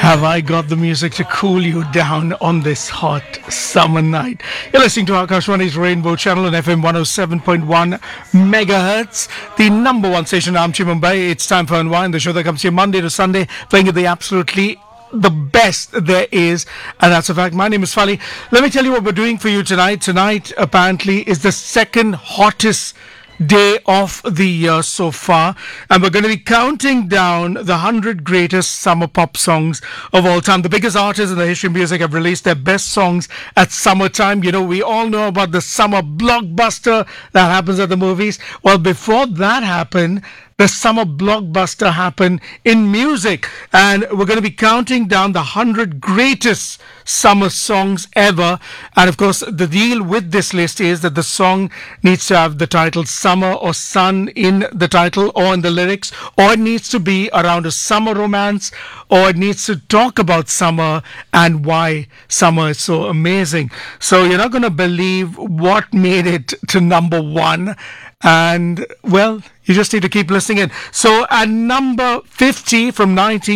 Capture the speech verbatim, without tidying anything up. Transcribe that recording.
Have I got the music to cool you down on this hot summer night? You're listening to Akashwani's Rainbow Channel on F M one oh seven point one megahertz, the number one station in Amchi, Mumbai. It's time for Unwind, the show that comes here Monday to Sunday, playing you the absolutely the best there is, and that's a fact. My name is Fali. Let me tell you what we're doing for you tonight. Tonight, apparently, is the second hottest day of the year so far, and we're going to be counting down the one hundred greatest summer pop songs of all time. The biggest artists in the history of music have released their best songs at summertime. You know, we all know about the summer blockbuster that happens at the movies. Well, before that happened, the summer blockbuster happened in music, and we're going to be counting down the one hundred greatest summer songs ever. And of course, the deal with this list is that the song needs to have the title Summer or Sun in the title or in the lyrics, or it needs to be around a summer romance, or it needs to talk about summer and why summer is so amazing. So you're not going to believe what made it to number one. And, well, you just need to keep listening in. So at number fifty from nineteen